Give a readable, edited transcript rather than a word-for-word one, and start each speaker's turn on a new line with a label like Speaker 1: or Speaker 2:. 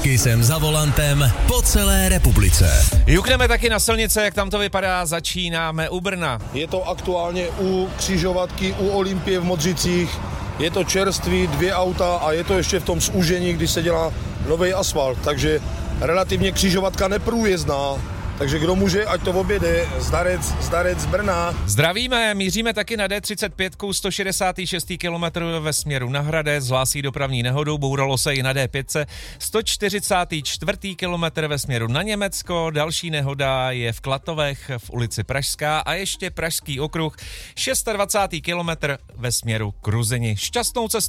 Speaker 1: jsem za volantem po celé republice.
Speaker 2: Jukneme taky na silnice, jak tam to vypadá, začínáme u Brna.
Speaker 3: Je to aktuálně u křižovatky, u Olympie v Modřicích. Je to čerstvý, 2 auta a je to ještě v tom zúžení, kdy se dělá nový asfalt, takže relativně křižovatka neprůjezdná. Takže kdo může, ať to objede, zdarec z Brna.
Speaker 2: Zdravíme, míříme taky na D35, 166. kilometr ve směru na Hradec, hlásí dopravní nehodu, bouralo se i na D5, 144. kilometr ve směru na Německo, další nehoda je v Klatovech v ulici Pražská a ještě Pražský okruh, 26. kilometr ve směru k Ruzini. Šťastnou cestu.